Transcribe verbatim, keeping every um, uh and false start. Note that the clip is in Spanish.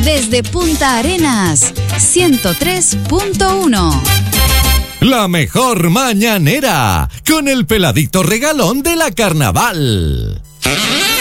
Desde Punta Arenas, ciento tres punto uno. La mejor mañanera, con el peladito regalón de la Carnaval.